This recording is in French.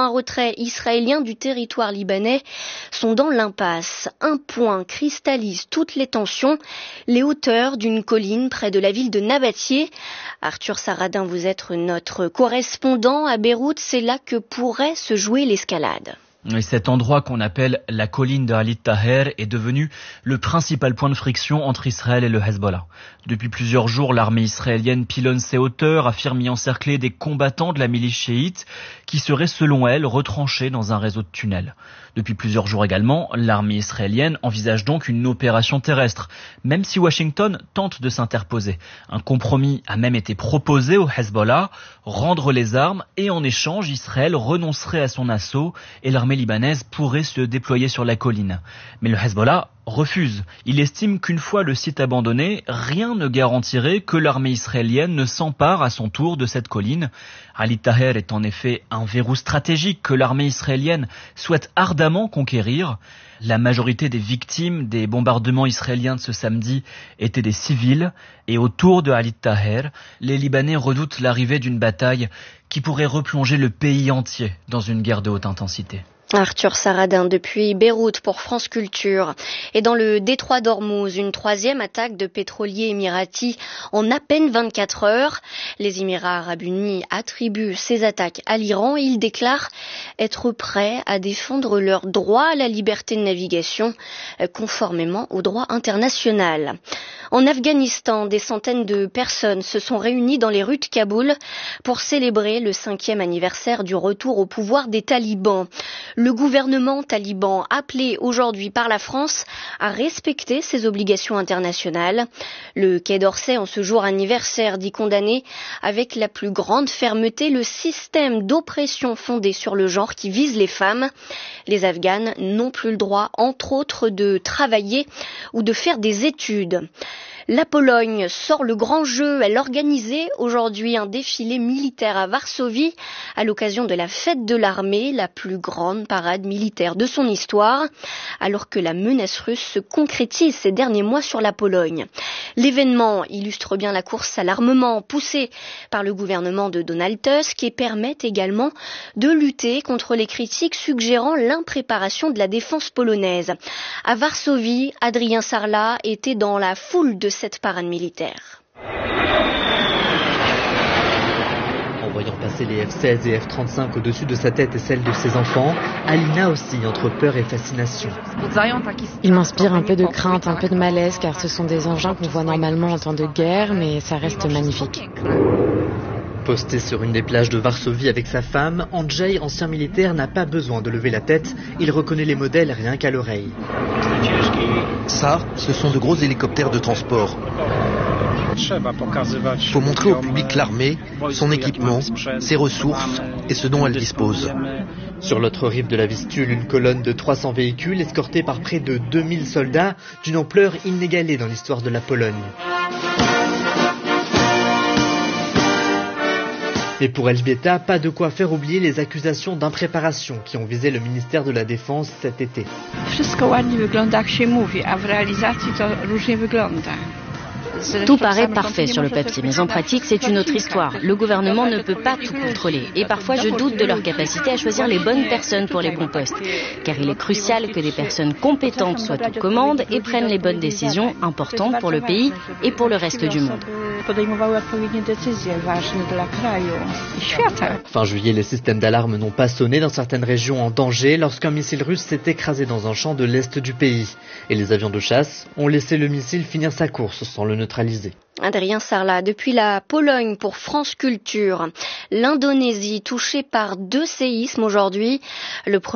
un retrait israélien du territoire libanais sont dans l'impasse. Un point cristallise toutes les tensions, les hauteurs d'une colline près de la ville de Nabatieh. Arthur Saradin, vous êtes notre correspondant à Beyrouth, c'est là que pourrait se jouer l'escalade. Et cet endroit qu'on appelle la colline de Alit Taher est devenu le principal point de friction entre Israël et le Hezbollah. Depuis plusieurs jours, l'armée israélienne pilonne ses hauteurs, affirme y encercler des combattants de la milice chiite qui seraient, selon elle, retranchés dans un réseau de tunnels. Depuis plusieurs jours également, l'armée israélienne envisage donc une opération terrestre, même si Washington tente de s'interposer. Un compromis a même été proposé au Hezbollah, rendre les armes et en échange, Israël renoncerait à son assaut et l'armée libanaise pourrait se déployer sur la colline. Mais le Hezbollah refuse. Il estime qu'une fois le site abandonné, rien ne garantirait que l'armée israélienne ne s'empare à son tour de cette colline. Alit Taher est en effet un verrou stratégique que l'armée israélienne souhaite ardemment conquérir. La majorité des victimes des bombardements israéliens de ce samedi étaient des civils. Et autour de Alit Taher, les Libanais redoutent l'arrivée d'une bataille qui pourrait replonger le pays entier dans une guerre de haute intensité. Arthur Saradin depuis Beyrouth pour France Culture. Et dans le détroit d'Ormuz, une troisième attaque de pétroliers émiratis en à peine 24 heures. Les Émirats arabes unis attribuent ces attaques à l'Iran et ils déclarent être prêts à défendre leur droit à la liberté de navigation conformément au droit international. En Afghanistan, des centaines de personnes se sont réunies dans les rues de Kaboul pour célébrer le 5e anniversaire du retour au pouvoir des talibans. Le gouvernement taliban, appelé aujourd'hui par la France à respecter ses obligations internationales. Le Quai d'Orsay, en ce jour anniversaire, dit condamner avec la plus grande fermeté le système d'oppression fondé sur le genre qui vise les femmes. Les Afghanes n'ont plus le droit, entre autres, de travailler ou de faire des études. La Pologne sort le grand jeu. Elle organisait aujourd'hui un défilé militaire à Varsovie à l'occasion de la fête de l'armée, la plus grande parade militaire de son histoire, alors que la menace russe se concrétise ces derniers mois sur la Pologne. L'événement illustre bien la course à l'armement poussée par le gouvernement de Donald Tusk et permet également de lutter contre les critiques suggérant l'impréparation de la défense polonaise. À Varsovie, Adrien Sarlat était dans la foule de cette parade militaire. En voyant passer les F-16 et F-35 au-dessus de sa tête et celle de ses enfants, Alina oscille entre peur et fascination. Il m'inspire un peu de crainte, un peu de malaise, car ce sont des engins qu'on voit normalement en temps de guerre, mais ça reste magnifique. Posté sur une des plages de Varsovie avec sa femme, Andrzej, ancien militaire, n'a pas besoin de lever la tête. Il reconnaît les modèles rien qu'à l'oreille. Ça, ce sont de gros hélicoptères de transport. Il faut montrer au public l'armée, son équipement, ses ressources et ce dont elle dispose. Sur l'autre rive de la Vistule, une colonne de 300 véhicules escortés par près de 2000 soldats d'une ampleur inégalée dans l'histoire de la Pologne. Mais pour Elżbieta, pas de quoi faire oublier les accusations d'impréparation qui ont visé le ministère de la Défense cet été. Tout paraît parfait sur le papier, mais en pratique, c'est une autre histoire. Le gouvernement ne peut pas tout contrôler. Et parfois, je doute de leur capacité à choisir les bonnes personnes pour les bons postes. Car il est crucial que des personnes compétentes soient aux commandes et prennent les bonnes décisions importantes pour le pays et pour le reste du monde. Fin juillet, les systèmes d'alarme n'ont pas sonné dans certaines régions en danger lorsqu'un missile russe s'est écrasé dans un champ de l'est du pays. Et les avions de chasse ont laissé le missile finir sa course sans le neutraliser. Adrien Sarlat, depuis la Pologne pour France Culture. L'Indonésie touchée par 2 séismes aujourd'hui. Le